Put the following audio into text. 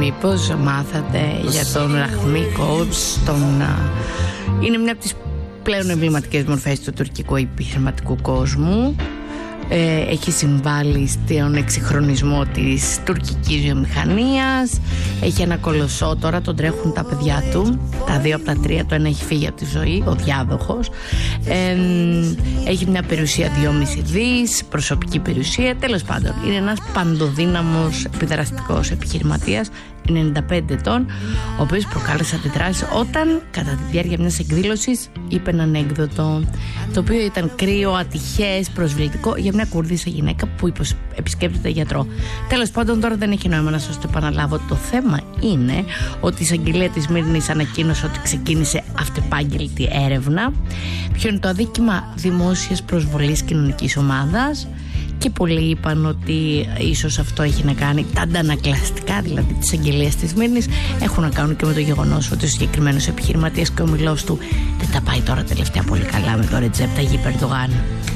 Μήπως μάθατε για τον Ραχμί Κότς? Είναι μια από τις πλέον εμβληματικές μορφές του τουρκικού επιχειρηματικού κόσμου. Έχει συμβάλει στον εξυγχρονισμό της τουρκικής βιομηχανίας. Έχει ένα κολοσσό, τώρα τον τρέχουν τα παιδιά του. Τα 2 από τα 3, το ένα έχει φύγει από τη ζωή, ο διάδοχος. Έχει μια περιουσία 2,5 δις, προσωπική περιουσία. Τέλος πάντων, είναι ένας παντοδύναμος επιδραστικός επιχειρηματίας. Είναι 95 ετών, ο οποίος προκάλεσε αντιδράσεις όταν κατά τη διάρκεια μιας εκδήλωσης είπε ένα ανέκδοτο, το οποίο ήταν κρύο, ατυχές, προσβλητικό για μια Κούρδισσα γυναίκα που επισκέπτεται γιατρό. Τέλος πάντων, τώρα δεν έχει νόημα να σας το επαναλάβω. Το θέμα είναι ότι η εισαγγελία της Σμύρνης ανακοίνωσε ότι ξεκίνησε αυτεπάγγελτη έρευνα. Ποιο είναι το αδίκημα? Δημόσιας προσβολής κοινωνικής ομάδας. Και πολλοί είπαν ότι ίσως αυτό έχει να κάνει, τα αντανακλαστικά δηλαδή της αγγελίας της Σμύρνης έχουν να κάνουν και με το γεγονός ότι ο συγκεκριμένος επιχειρηματίας και ο ομιλός του δεν τα πάει τώρα τελευταία πολύ καλά με το Ρετζέπ Ταγιπ Ερντογάν.